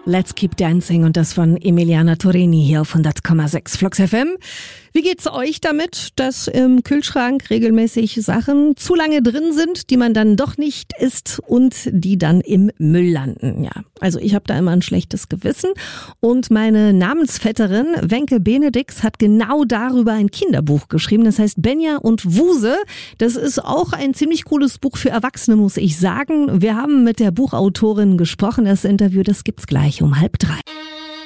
Let's Keep Dancing und das von Emiliana Torini hier auf 100,6 Flux FM. Wie geht's euch damit, dass im Kühlschrank regelmäßig Sachen zu lange drin sind, die man dann doch nicht isst und die dann im Müll landen? Ja, also ich habe da immer ein schlechtes Gewissen und meine Namensvetterin Wenke Benedix hat genau darüber ein Kinderbuch geschrieben. Das heißt Benja und Wuse. Das ist auch ein ziemlich cooles Buch für Erwachsene, muss ich sagen. Wir haben mit der Buchautorin gesprochen. Das Interview, das gibt's gleich um 2:30.